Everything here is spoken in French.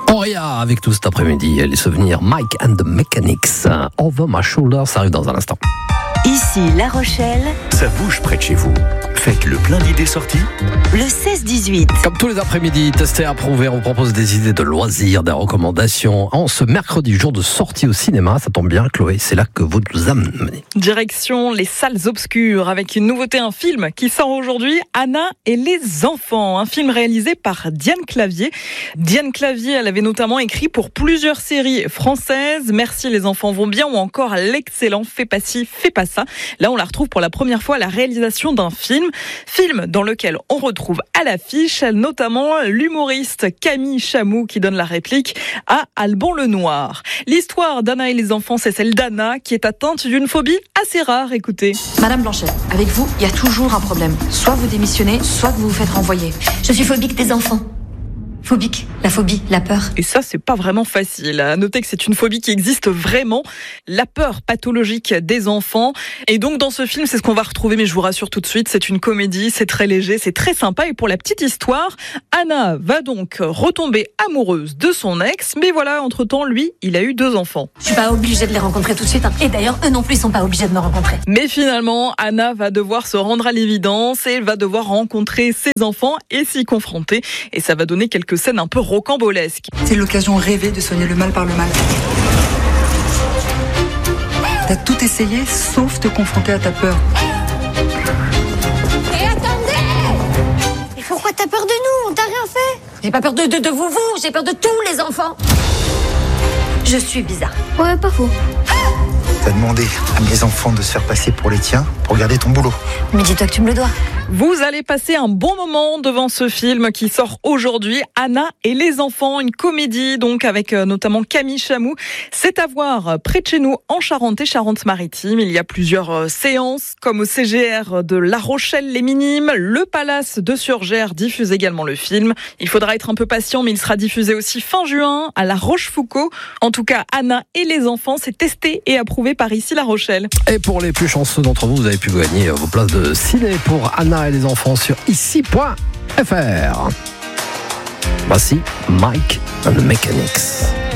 Auria avec tout cet après-midi, les souvenirs Mike and the Mechanics. Over My Shoulder, ça arrive dans un instant. Ici La Rochelle, Ça bouge près de chez vous. Faites le plein d'idées sorties. le 16-18. Comme tous les après-midi, testé, approuvé, on propose des idées de loisirs, des recommandations. En ce mercredi, jour de sortie au cinéma, ça tombe bien, Chloé, c'est là que vous nous amenez. Direction les salles obscures avec une nouveauté, un film qui sort aujourd'hui, Anna et les enfants, un film réalisé par Diane Clavier. Diane Clavier, elle avait notamment écrit pour plusieurs séries françaises, Merci les enfants vont bien ou encore l'excellent Fais pas ci, fais pas ça. Là, on la retrouve pour la première fois à la réalisation d'un film dans lequel on retrouve à l'affiche notamment l'humoriste Camille Chamou qui donne la réplique à Alban Lenoir. L'histoire d'Anna et les enfants, c'est celle d'Anna qui est atteinte d'une phobie assez rare. Écoutez. Madame Blanchet, avec vous, il y a toujours un problème. Soit vous démissionnez, soit vous vous faites renvoyer. Je suis phobique des enfants. Phobique, la phobie, la peur. Et ça, c'est pas vraiment facile. À noter que c'est une phobie qui existe vraiment, la peur pathologique des enfants. Et donc, dans ce film, c'est ce qu'on va retrouver, mais je vous rassure tout de suite, c'est une comédie, c'est très léger, c'est très sympa. Et pour la petite histoire, Anna va donc retomber amoureuse de son ex, mais voilà, entre-temps, lui, il a eu 2 enfants. Je suis pas obligée de les rencontrer tout de suite. Et d'ailleurs, eux non plus sont pas obligés de me rencontrer. Mais finalement, Anna va devoir se rendre à l'évidence et elle va devoir rencontrer ses enfants et s'y confronter. Et ça va donner quelques scènes un peu rocambolesques. C'est l'occasion rêvée de soigner le mal par le mal. T'as tout essayé sauf te confronter à ta peur. Et attendez! Pourquoi t'as peur de nous? On t'a rien fait. J'ai pas peur de vous, j'ai peur de tous les enfants. Je suis bizarre. Ouais, pas faux. T'as demandé à mes enfants de se faire passer pour les tiens pour garder ton boulot. Mais dis-toi que tu me le dois. Vous allez passer un bon moment devant ce film qui sort aujourd'hui, Anna et les enfants, une comédie donc avec notamment Camille Chamou. C'est à voir près de chez nous en Charente et Charente-Maritime. Il y a plusieurs séances comme au CGR de La Rochelle les Minimes. Le Palace de Surgères diffuse également le film. Il faudra être un peu patient, mais il sera diffusé aussi fin juin à La Rochefoucauld. En tout cas, Anna et les enfants, c'est testé et approuvé par ici La Rochelle. Et pour les plus chanceux d'entre vous, vous avez pu gagner vos places de ciné pour Anna et les enfants sur ici.fr. Voici Mike and the Mechanics.